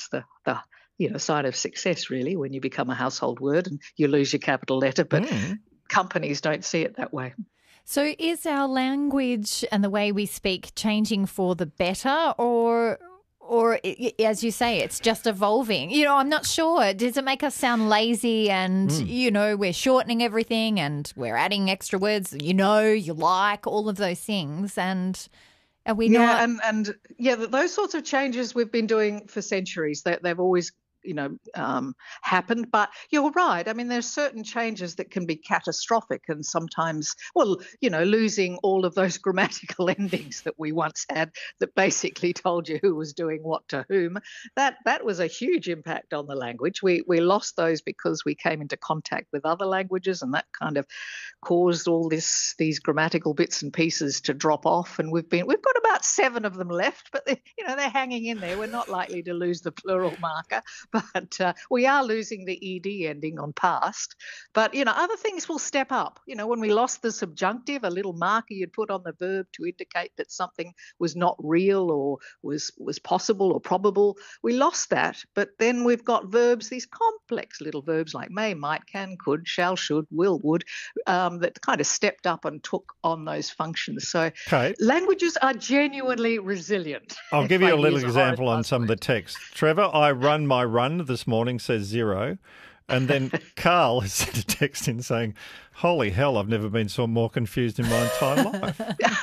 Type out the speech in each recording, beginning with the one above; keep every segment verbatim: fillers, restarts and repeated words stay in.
that's the, the you know sign of success, really, when you become a household word and you lose your capital letter. But mm. companies don't see it that way. So is our language and the way we speak changing for the better, or... Or, as you say, it's just evolving? You know, I'm not sure. Does it make us sound lazy and, mm. you know, we're shortening everything and we're adding extra words, you know, you like, all of those things, and are we yeah, not... Yeah, and, and, yeah, those sorts of changes we've been doing for centuries. They, they've always... you know, um, happened. But you're right. I mean, there's certain changes that can be catastrophic, and sometimes, well, you know, losing all of those grammatical endings that we once had that basically told you who was doing what to whom, that that was a huge impact on the language. We we lost those because we came into contact with other languages, and that kind of caused all this these grammatical bits and pieces to drop off. And we've been we've got about seven of them left, but they, you know, they're hanging in there. We're not likely to lose the plural marker. But uh, we are losing the ed ending on past. But, you know, other things will step up. You know, when we lost the subjunctive, a little marker you'd put on the verb to indicate that something was not real or was, was possible or probable, we lost that. But then we've got verbs, these complex little verbs like may, might, can, could, shall, should, will, would, um, that kind of stepped up and took on those functions. So Kate, languages are genuinely resilient. I'll give you a little example on some of the text. Trevor, I run my run this morning says zero. And then Carl has sent a text in saying, holy hell, I've never been so more confused in my entire life.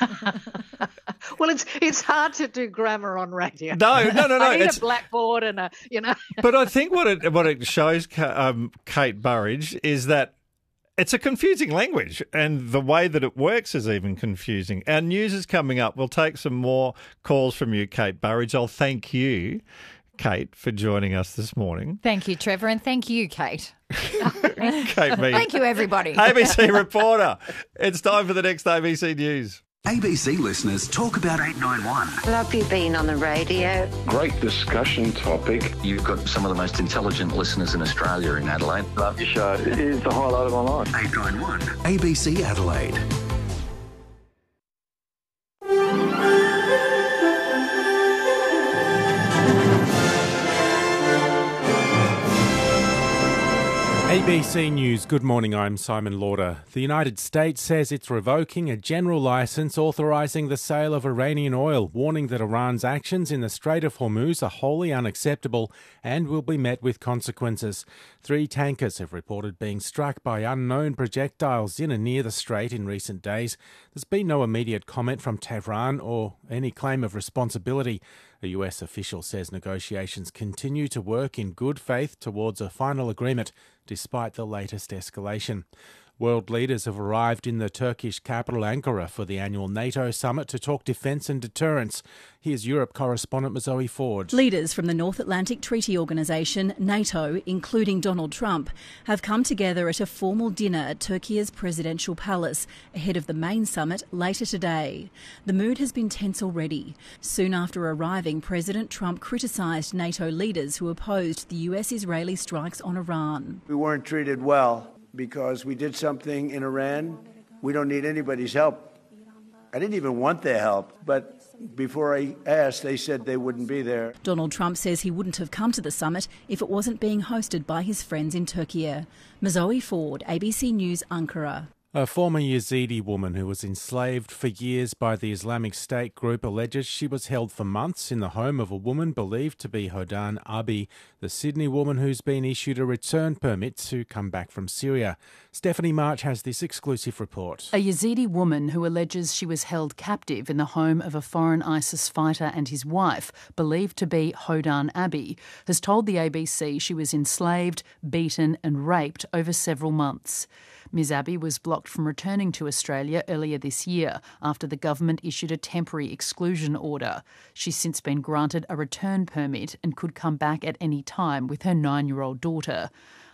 Well, it's it's hard to do grammar on radio. No, no, no, no. I need it's... a blackboard and a, you know. But I think what it what it shows, um, Kate Burridge, is that it's a confusing language, and the way that it works is even confusing. Our news is coming up. We'll take some more calls from you, Kate Burridge. I'll thank you, Kate, for joining us this morning. Thank you, Trevor, and thank you, Kate. Kate Mead. Thank you, everybody. A B C reporter. It's time for the next A B C News. A B C listeners talk about eight nine one. Love you being on the radio. Great discussion topic. You've got some of the most intelligent listeners in Australia in Adelaide. Love your show. It is the highlight of my life. eight nine one. A B C Adelaide. A B C News, good morning, I'm Simon Lauder. The United States says it's revoking a general licence authorising the sale of Iranian oil, warning that Iran's actions in the Strait of Hormuz are wholly unacceptable and will be met with consequences. Three tankers have reported being struck by unknown projectiles in and near the strait in recent days. There's been no immediate comment from Tehran or any claim of responsibility. A U S official says negotiations continue to work in good faith towards a final agreement, despite the latest escalation. World leaders have arrived in the Turkish capital Ankara for the annual NATO summit to talk defence and deterrence. Here's Europe correspondent Zoe Ford. Leaders from the North Atlantic Treaty Organisation, NATO, including Donald Trump, have come together at a formal dinner at Turkey's presidential palace ahead of the main summit later today. The mood has been tense already. Soon after arriving, President Trump criticised NATO leaders who opposed the U S-Israeli strikes on Iran. We weren't treated well because we did something in Iran. We don't need anybody's help. I didn't even want their help, but before I asked, they said they wouldn't be there. Donald Trump says he wouldn't have come to the summit if it wasn't being hosted by his friends in Turkey. Zoe Ford, A B C News, Ankara. A former Yazidi woman who was enslaved for years by the Islamic State group alleges she was held for months in the home of a woman believed to be Hodan Abi, the Sydney woman who's been issued a return permit to come back from Syria. Stephanie March has this exclusive report. A Yazidi woman who alleges she was held captive in the home of a foreign ISIS fighter and his wife, believed to be Hodan Abi, has told the A B C she was enslaved, beaten and raped over several months. Miz Abbey was blocked from returning to Australia earlier this year after the government issued a temporary exclusion order. She's since been granted a return permit and could come back at any time with her nine-year-old daughter.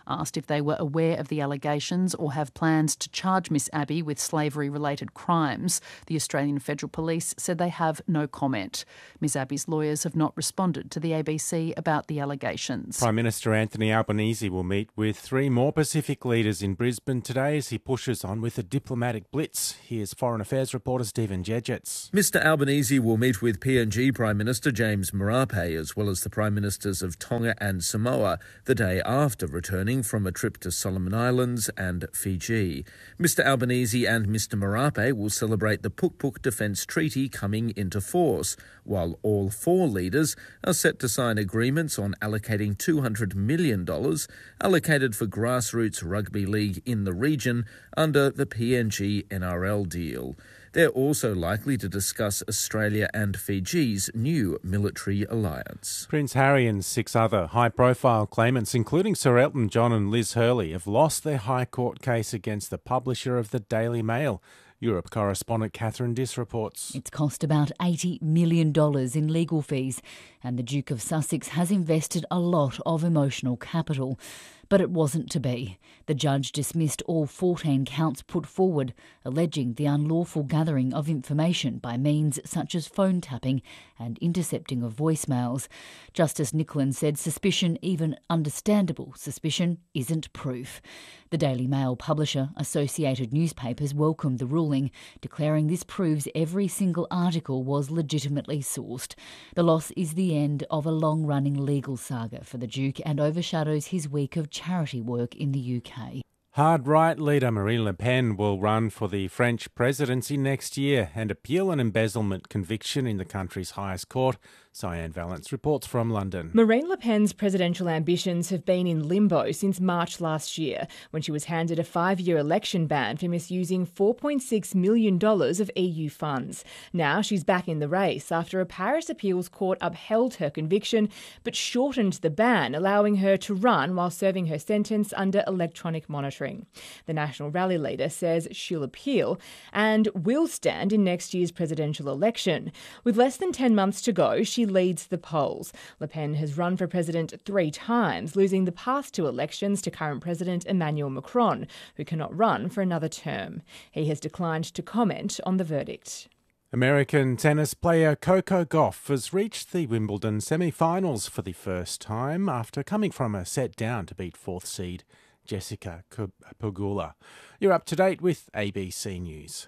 Asked if they were aware of the allegations or have plans to charge Miss Abbey with slavery-related crimes, the Australian Federal Police said they have no comment. Miss Abbey's lawyers have not responded to the A B C about the allegations. Prime Minister Anthony Albanese will meet with three more Pacific leaders in Brisbane today as he pushes on with a diplomatic blitz. Here's Foreign Affairs reporter Stephen Jedgetts. Mister Albanese will meet with P N G Prime Minister James Marape as well as the Prime Ministers of Tonga and Samoa the day after returning from a trip to Solomon Islands and Fiji. Mister Albanese and Mister Marape will celebrate the Puk Puk Defence Treaty coming into force, while all four leaders are set to sign agreements on allocating two hundred million dollars allocated for grassroots rugby league in the region under the P N G N R L deal. They're also likely to discuss Australia and Fiji's new military alliance. Prince Harry and six other high-profile claimants, including Sir Elton John and Liz Hurley, have lost their High Court case against the publisher of the Daily Mail. Europe correspondent Catherine Diss reports. It's cost about eighty million dollars in legal fees, and the Duke of Sussex has invested a lot of emotional capital. But it wasn't to be. The judge dismissed all fourteen counts put forward, alleging the unlawful gathering of information by means such as phone tapping and intercepting of voicemails. Justice Nicklin said suspicion, even understandable suspicion, isn't proof. The Daily Mail publisher, Associated Newspapers, welcomed the ruling, declaring this proves every single article was legitimately sourced. The loss is the end of a long-running legal saga for the Duke and overshadows his week of charity work in the U K. Hard right leader Marine Le Pen will run for the French presidency next year and appeal an embezzlement conviction in the country's highest court. Cyan Valence reports from London. Marine Le Pen's presidential ambitions have been in limbo since March last year, when she was handed a five-year election ban for misusing four point six million dollars of E U funds. Now she's back in the race after a Paris appeals court upheld her conviction but shortened the ban, allowing her to run while serving her sentence under electronic monitoring. The National Rally leader says she'll appeal and will stand in next year's presidential election. With less than ten months to go, she leads the polls. Le Pen has run for president three times, losing the past two elections to current President Emmanuel Macron, who cannot run for another term. He has declined to comment on the verdict. American tennis player Coco Gauff has reached the Wimbledon semi-finals for the first time after coming from a set down to beat fourth seed Jessica Pegula. You're up to date with A B C News.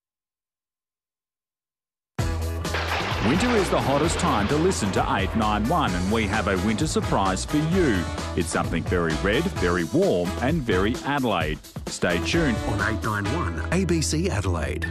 Winter is the hottest time to listen to eight nine one, and we have a winter surprise for you. It's something very red, very warm and very Adelaide. Stay tuned on eight nine one A B C Adelaide.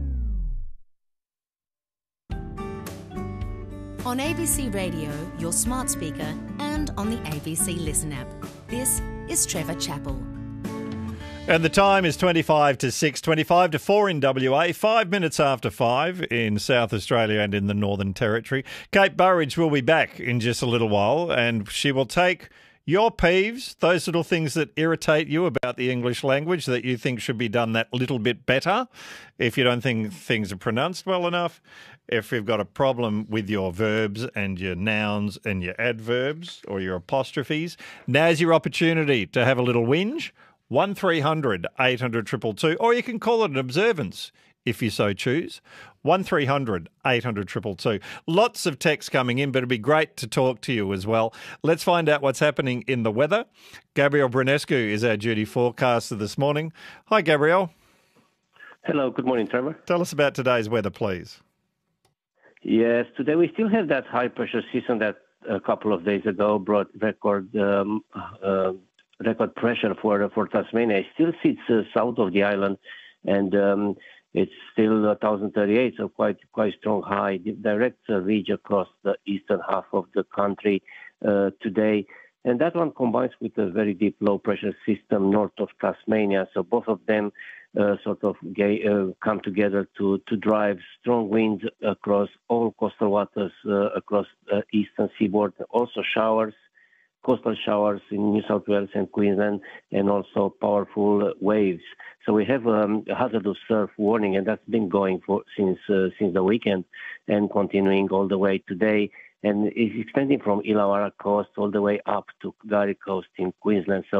On A B C Radio, your smart speaker, and on the A B C Listen app. This is Trevor Chappell. And the time is twenty-five to six, twenty-five to four in W A, five minutes after five in South Australia and in the Northern Territory. Kate Burridge will be back in just a little while, and she will take your peeves, those little things that irritate you about the English language that you think should be done that little bit better. If you don't think things are pronounced well enough, if you've got a problem with your verbs and your nouns and your adverbs or your apostrophes, now's your opportunity to have a little whinge. one three hundred eight hundred two two two, or you can call it an observance if you so choose. one three hundred eight hundred two two two. Lots of text coming in, but it'd be great to talk to you as well. Let's find out what's happening in the weather. Gabrielle Brunescu is our duty forecaster this morning. Hi, Gabrielle. Hello, good morning, Trevor. Tell us about today's weather, please. Yes, today we still have that high-pressure system that a couple of days ago brought record um, uh, record pressure for for Tasmania. It still sits uh, south of the island, and um, it's still one thousand thirty-eight, so quite quite strong high. The direct uh, reach across the eastern half of the country uh, today, and that one combines with a very deep low-pressure system north of Tasmania. So both of them uh, sort of gay, uh, come together to to drive strong winds across all coastal waters uh, across the eastern seaboard. Also showers. Coastal showers in New South Wales and Queensland, and also powerful waves. So we have um, a hazardous surf warning, and that's been going for since uh, since the weekend and continuing all the way today. And it's extending from Illawarra coast all the way up to Gully coast in Queensland. So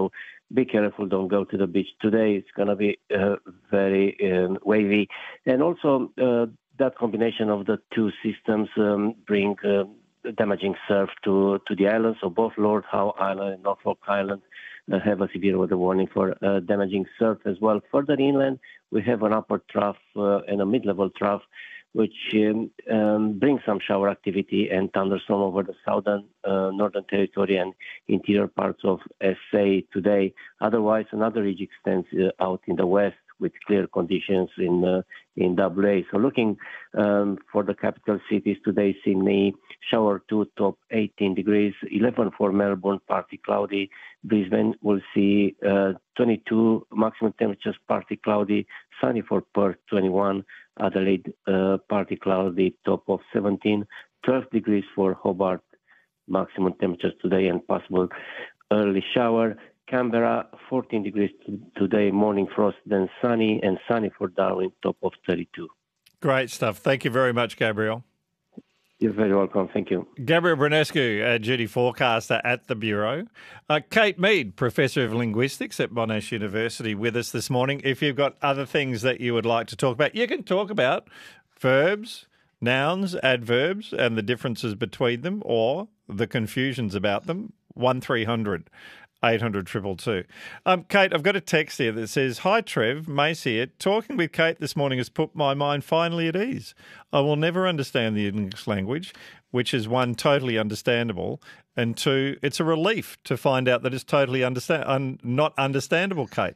be careful, don't go to the beach today. It's going to be uh, very um, wavy. And also, uh, that combination of the two systems um, bring uh, damaging surf to, to the islands. So both Lord Howe Island and Norfolk Island uh, have a severe weather warning for uh, damaging surf as well. Further inland, we have an upper trough uh, and a mid-level trough, which um, um, brings some shower activity and thunderstorm over the southern, uh, northern territory and interior parts of S A today. Otherwise, another ridge extends uh, out in the west with clear conditions in uh, in W A. So looking um, for the capital cities today, Sydney, shower two, top eighteen degrees, eleven for Melbourne, partly cloudy. Brisbane will see uh, twenty-two maximum temperatures, partly cloudy, sunny for Perth, twenty-one. Adelaide, uh, partly cloudy, top of seventeen, twelve degrees for Hobart, maximum temperatures today and possible early shower. Canberra, fourteen degrees today, morning frost, then sunny, and sunny for Darwin, top of thirty-two. Great stuff. Thank you very much, Gabriel. You're very welcome. Thank you. Gabriel Brunescu, a duty forecaster at the Bureau. Uh, Kate Mead, Professor of Linguistics at Monash University, with us this morning. If you've got other things that you would like to talk about, you can talk about verbs, nouns, adverbs, and the differences between them or the confusions about them. one three hundred eight hundred two two two. Um, Kate, I've got a text here that says, "Hi Trev, Mace here. Talking with Kate this morning has put my mind finally at ease. I will never understand the English language, which is one, totally understandable, and two, it's a relief to find out that it's totally understand un- not understandable, Kate."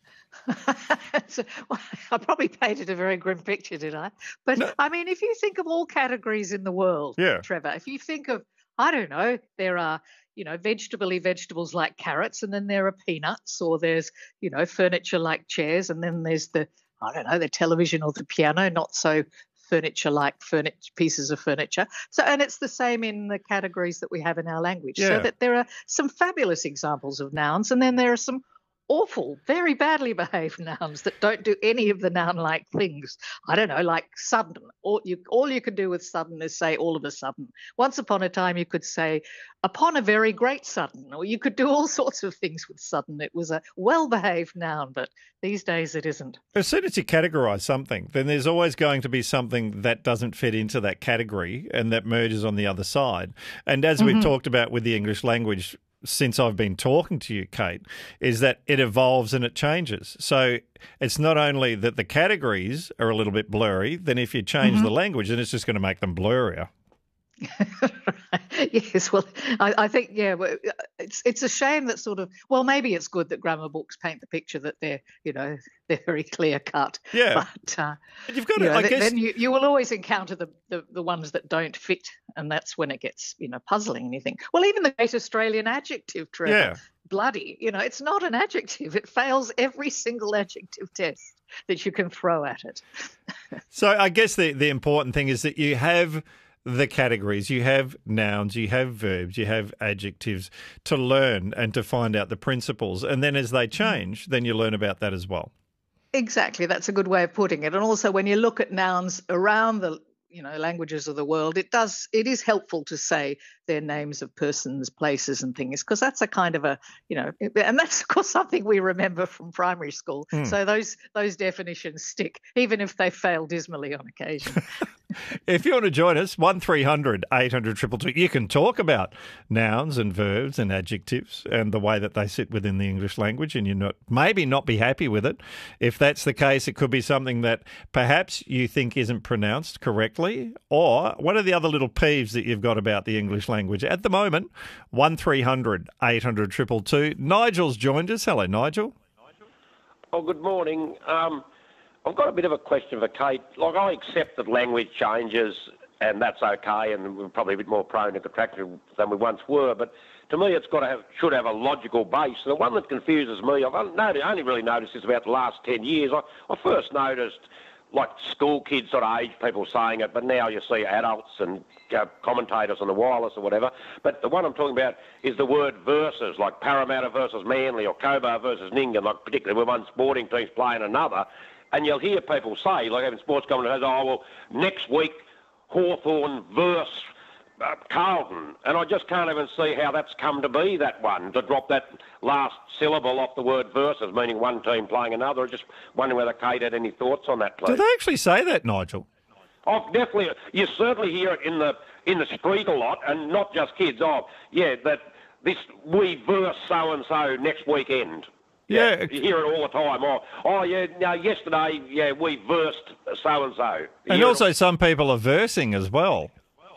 So, well, I probably painted a very grim picture, did I? But, no. I mean, if you think of all categories in the world, yeah. Trevor, if you think of, I don't know, there are, you know, vegetable-y vegetables like carrots, and then there are peanuts, or there's, you know, furniture like chairs, and then there's the, I don't know, the television or the piano, not so furniture like furniture, pieces of furniture. So, and it's the same in the categories that we have in our language. Yeah. So that there are some fabulous examples of nouns, and then there are some awful, very badly behaved nouns that don't do any of the noun-like things. I don't know, like sudden. All you, all you can do with sudden is say all of a sudden. Once upon a time, you could say upon a very great sudden, or you could do all sorts of things with sudden. It was a well-behaved noun, but these days it isn't. As soon as you categorise something, then there's always going to be something that doesn't fit into that category and that merges on the other side. And as mm-hmm. we've talked about with the English language, since I've been talking to you, Kate, is that it evolves and it changes. So it's not only that the categories are a little bit blurry, then if you change mm-hmm. the language, then it's just going to make them blurrier. Yes, well, I, I think, yeah, it's it's a shame that sort of, well, maybe it's good that grammar books paint the picture that they're, you know, they're very clear cut. Yeah. But uh, you've got to, you know, I th- guess... then you, you will always encounter the, the, the ones that don't fit, and that's when it gets, you know, puzzling and you think, well, even the great Australian adjective, Trevor, yeah. bloody, you know, it's not an adjective. It fails every single adjective test that you can throw at it. So I guess the, the important thing is that you have the categories, you have nouns, you have verbs, you have adjectives to learn and to find out the principles. And then as they change, then you learn about that as well. Exactly. That's a good way of putting it. And also when you look at nouns around the, you know, languages of the world, it does, it is helpful to say their names of persons, places and things, because that's a kind of a, you know, and that's of course something we remember from primary school. Mm. So those those definitions stick, even if they fail dismally on occasion. If you want to join us, one three hundred eight hundred two two two, you can talk about nouns and verbs and adjectives and the way that they sit within the English language, and you not maybe not be happy with it. If that's the case, it could be something that perhaps you think isn't pronounced correctly, or what are the other little peeves that you've got about the English language at the moment? one three hundred eight hundred two two two. Nigel's joined us. Hello, Nigel. Oh, good morning. Um, I've got a bit of a question for Kate. Like, I accept that language changes, and that's okay, and we're probably a bit more prone to contraction than we once were. But to me, it's got to have, should have a logical base. The one that confuses me, I've only really noticed this about the last ten years. I, I first noticed, like, school kids sort of age people saying it, but now you see adults and uh, commentators on the wireless or whatever. But the one I'm talking about is the word versus, like Parramatta versus Manly or Cobar versus Nyngan, like particularly when one sporting team's playing another. And you'll hear people say, like even sports commentators, oh, well, next week Hawthorn versus uh, Carlton, and I just can't even see how that's come to be, that one, to drop that last syllable off the word versus, meaning one team playing another. Just wondering whether Kate had any thoughts on that, please. Do they actually say that, Nigel? Oh, definitely. You certainly hear it in the in the street a lot, and not just kids. Oh, yeah, that this we verse so and so next weekend. Yeah, you hear it all the time. Oh, oh yeah. No, yesterday, yeah, we versed so and so. And also, some people are versing as well.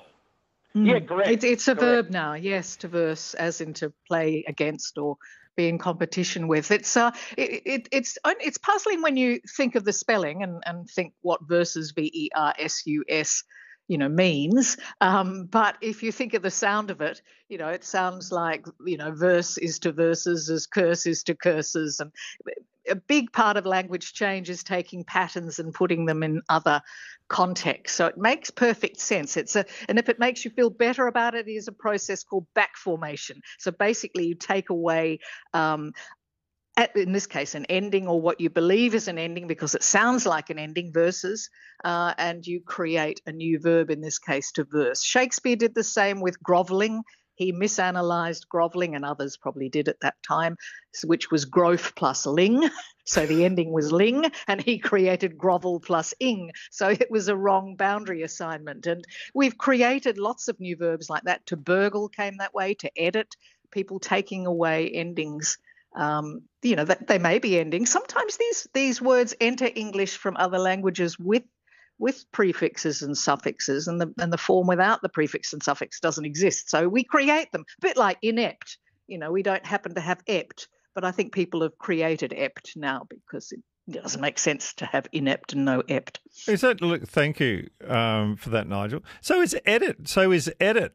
Yeah, correct. It, it's a correct. verb now, yes, to verse, as in to play against or be in competition with. It's uh, it, it, it's it's puzzling when you think of the spelling and, and think what versus V E R S U S, you know, means. Um, but if you think of the sound of it, you know, it sounds like, you know, verse is to verses as curse is to curses. And a big part of language change is taking patterns and putting them in other contexts. So it makes perfect sense. It's a, and if it makes you feel better about it, it is a process called back formation. So basically you take away, um, at, in this case, an ending or what you believe is an ending because it sounds like an ending, versus, uh, and you create a new verb, in this case, to verse. Shakespeare did the same with grovelling. He misanalyzed grovelling, and others probably did at that time, which was growth plus ling. So the ending was ling, and he created grovel plus ing. So it was a wrong boundary assignment. And we've created lots of new verbs like that. To burgle came that way, to edit, people taking away endings. Um, you know, that they may be endings. Sometimes these these words enter English from other languages with with prefixes and suffixes, and the and the form without the prefix and suffix doesn't exist. So we create them, a bit like inept. You know, we don't happen to have ept, but I think people have created ept now because it doesn't make sense to have inept and no ept. Is that? Look, thank you um, for that, Nigel. So is edit? So is edit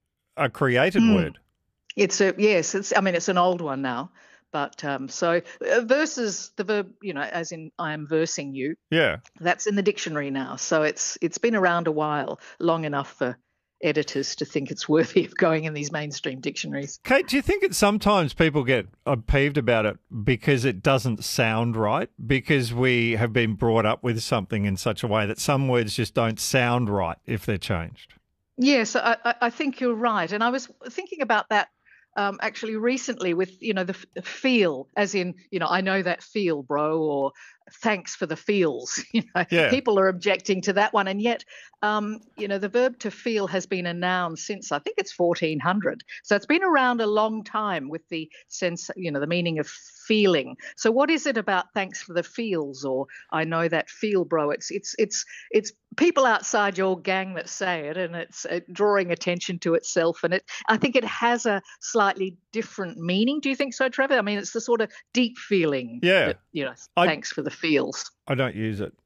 a created Mm. word? It's a yes. It's I mean it's an old one now. But um, so uh, versus the verb, you know, as in I am versing you. Yeah. That's in the dictionary now. So it's it's been around a while, long enough for editors to think it's worthy of going in these mainstream dictionaries. Kate, do you think that sometimes people get uh, peeved about it because it doesn't sound right? Because we have been brought up with something in such a way that some words just don't sound right if they're changed? Yes, I, I- I think you're right. And I was thinking about that um, actually recently with, you know, the f- feel, as in, you know, I know that feel, bro, or thanks for the feels. You know, Yeah. people are objecting to that one. And yet, um, you know, the verb to feel has been a noun since I think it's fourteen hundred. So it's been around a long time with the sense, you know, the meaning of feeling. So what is it about thanks for the feels, or I know that feel, bro? It's it's it's it's people outside your gang that say it, and it's uh, drawing attention to itself. And it, I think it has a slightly different meaning. Do you think so, Trevor? I mean, it's the sort of deep feeling. Yeah. That, you know, I- thanks for the feels. I don't use it.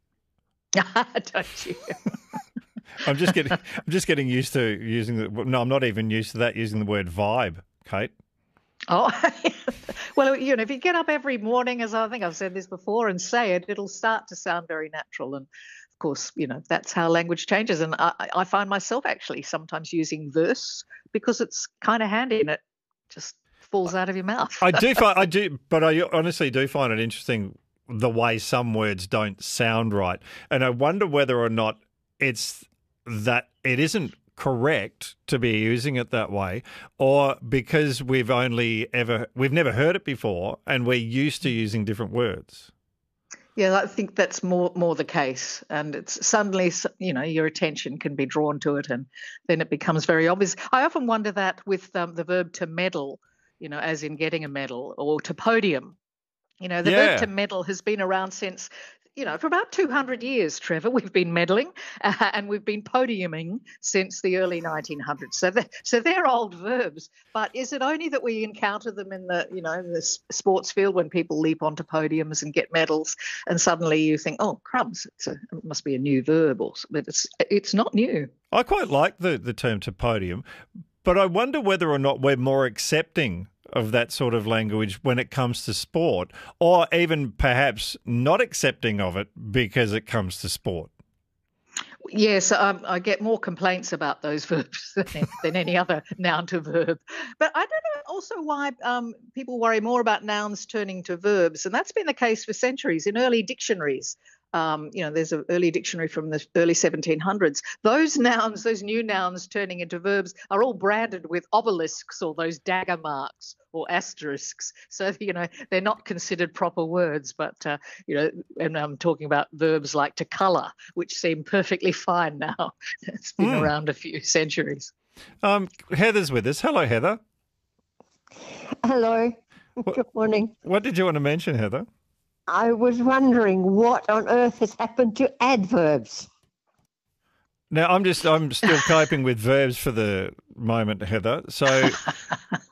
Don't you? I'm just getting I'm just getting used to using the no, I'm not even used to that using the word vibe, Kate. Oh, well, you know, if you get up every morning, as I think I've said this before, and say it, it'll start to sound very natural. And of course, you know, that's how language changes. And I, I find myself actually sometimes using verse because it's kind of handy and it just falls out of your mouth. I do find I do, but I honestly do find it interesting the way some words don't sound right, and I wonder whether or not it's that it isn't correct to be using it that way, or because we've only ever we've never heard it before and we're used to using different words. Yeah, I think that's more more the case, and it's suddenly, you know, your attention can be drawn to it, and then it becomes very obvious. I often wonder that with um, the verb to medal, you know, as in getting a medal, or to podium. You know, the Yeah. verb to medal has been around since, you know, for about two hundred years, Trevor. We've been medaling uh, and we've been podiuming since the early nineteen hundreds. So they're, so they're old verbs. But is it only that we encounter them in the, you know, in the s- sports field when people leap onto podiums and get medals, and suddenly you think, oh, crumbs, it's a, it must be a new verb, or s- but it's it's not new. I quite like the, the term to podium, but I wonder whether or not we're more accepting of that sort of language when it comes to sport, or even perhaps not accepting of it because it comes to sport. Yes, um, I get more complaints about those verbs than, than any other noun to verb. But I don't know also why um, people worry more about nouns turning to verbs, and that's been the case for centuries. In early dictionaries, Um, you know, there's an early dictionary from the early seventeen hundreds. Those nouns, those new nouns turning into verbs, are all branded with obelisks or those dagger marks or asterisks. So, you know, they're not considered proper words. But, uh, you know, and I'm talking about verbs like to colour, which seem perfectly fine now. It's been Mm. around a few centuries. Um, Heather's with us. Hello, Heather. Hello. Good morning. What did you want to mention, Heather? I was wondering what on earth has happened to adverbs. Now, I'm just I'm still coping with verbs for the moment, Heather. So